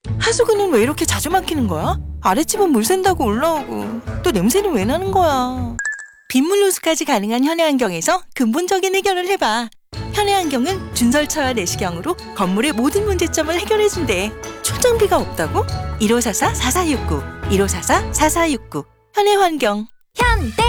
하수구는 왜 이렇게 자주 막히는 거야? 아랫집은 물 샌다고 올라오고 또 냄새는 왜 나는 거야? 빗물 누수까지 가능한 현해환경에서 근본적인 해결을 해봐. 현해환경은 준설차와 내시경으로 건물의 모든 문제점을 해결해준대. 출장비가 없다고? 1544-4469 1544-4469 현해환경. 현대